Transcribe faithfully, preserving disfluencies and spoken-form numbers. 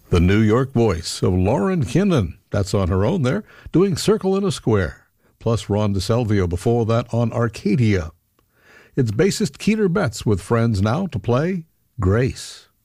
The New York voice of Lauren Kinnan. That's on her own there, doing Circle in a Square. Plus Ron DeSalvio before that on Arcadia. It's bassist Keeter Betts with friends now to play Grace.